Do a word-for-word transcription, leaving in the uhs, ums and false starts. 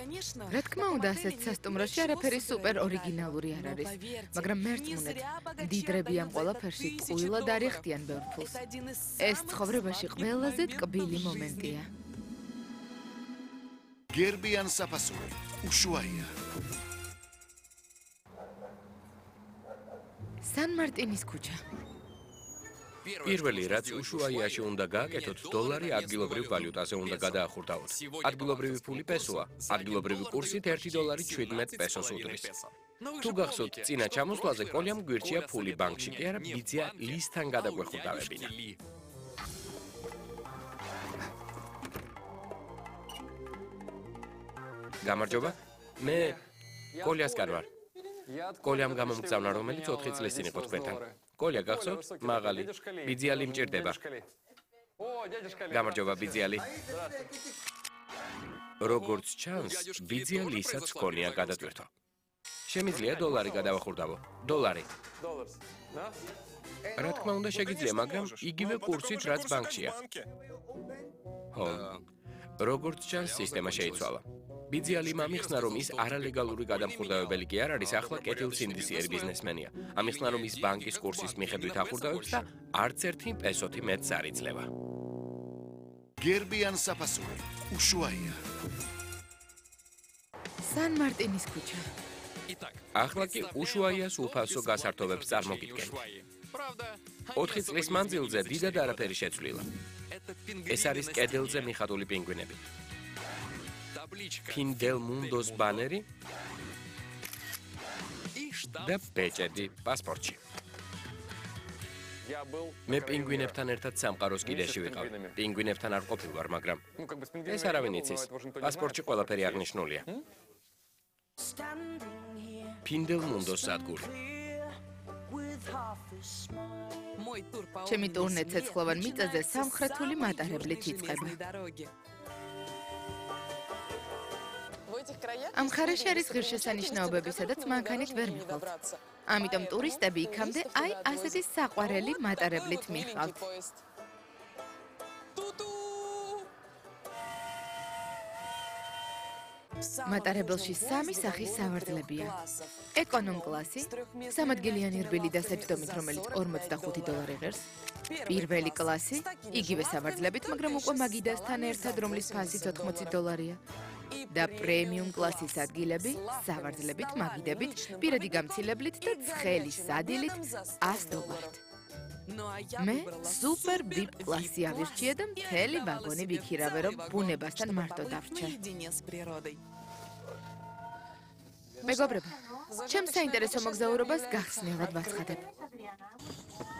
რა თქმა უნდა, ასეთ სასტუმროში არაფერი სუპერ ორიგინალური არ არის, მაგრამ მერწმუნეთ, მდიდრები ამ ყველაფერში ტყუილად არ იხდიან ბევრ ფულს. ეს ცხოვრებაში ყველაზე ტკბილი მომენტია. გერბიან საფასური, უშუაია. სან-მარტინის ქუჩა. პირველი, რაც უშუაიაში უნდა გააკეთოთ, დოლარი ადგილობრივ ვალუტაზე უნდა გადაახურდაოთ. ადგილობრივი ფული პესოა, ადგილობრივი კურსით ერთი დოლარი შვიდმეტ პესოს უდრის. თუ გახსოვთ, წინა ჩამოსვლაზე კოლიამ გვირჩია ფული ბანკში, კი არა ბიძია ლისთან გადაგვეხურდავებინა. გამარჯობა, მე კოლიასკარ ვარ. კოლიამ გამომგზავნა, რომელიც ოთხი წლის წინ იყო თქვენთან. კოლია გახსოვთ? მაღალი. ბიძიალი მჭირდება. გამარჯობა, ბიძიალი. როგორც ჩანს, ბიძიალისაც ჰქონია გადატვირთვა. შემიძლია დოლარი გადავახურდავო. დოლარი. რა თქმა უნდა შეგიძლია, მაგრამ იგივე კურსით, რაც ბანკშია. ხო. როგორც ჩანს, სისტემა შეიცვალა. ბიძიალი მომიხსნა, რომ ის არალეგალური გადამხურდავებელი კი არ არის, ახლა კეთილსინდისიერი ბიზნესმენია. ამიხსნა, რომ ის ბანკის კურსის მიხედვით ახურდავებს და არც ერთი პესოთი მეტს არ იძლევა. გერბიან საფასური, უშუაია. სან-მარტინის ქუჩა. ახლა კი უშუაიას უფასო გასართობებს წარმოგიდგენთ. ოთხი წლის მანძილზე დიდად არაფერი შეცვლილა. ეს არის კედელზე მიხატული პინგვინები. ფინდელ მუნდოს ბანერი და ბეჭედი პასპორტში. მე პინგვინებთან ერთად სამყაროს კიდეში ვიყავ. პინგვინებთან არ ყოფილვარ, მაგრამ ეს არავინ იცის. პასპორტში ყველაფერი აღნიშნულია. ფინდელ მუნდოს სადგური. ჩემი ტურნე ცეცხლოვან მიწაზე სამხრეთული მატარებლით იწყება. ამ მხარეში არის ღირსშესანიშნაობები, სადაც მანქანით ვერ მიხვალთ. ამიტომ ტურისტები იქამდე აი ასეთი საყვარელი მატარებლით მიხვალთ. მატარებელში სამი სახის სავარძლებია. ეკონომ კლასი, სამადგილიანი რბილი დასაჯდომით, რომელიც ორმოცდახუთი დოლარი ღირს. პირველი კლასი, იგივე სავარძლებით, მაგრამ უკვე მაგიდასთან ერთად, რომლის ფასიც ოთხმოცი დოლარია. და პრემიუმ კლასის ადგილები, სავარძლებით, მაგიდებით, პირადი გამცილებლით და ცხელი სადილით ასი დოლარით. მე სუპერ ბიპ კლასი ავირჩიე და მთელი ვაგონი ვიქირავე, რომ ბუნებასთან მარტო დავრჩე. მეგობრებო, ჩემს საინტერესო მოგზაურობას გახსნელად ვაცხადებ.